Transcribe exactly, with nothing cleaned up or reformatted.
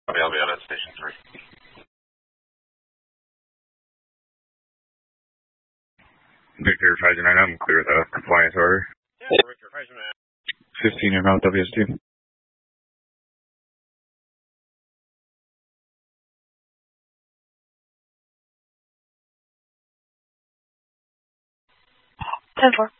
I'll be out at station three. Victor five nine, I'm clear with a compliance order. Yeah, Victor five nine. fifteen in route W S two. ten four.